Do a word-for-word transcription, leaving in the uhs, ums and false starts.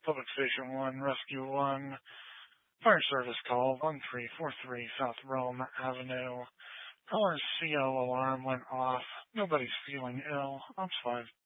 Public Station one, Rescue one, Fire Service call one three four three South Rome Avenue. Caller's C O alarm went off. Nobody's feeling ill. Ops five.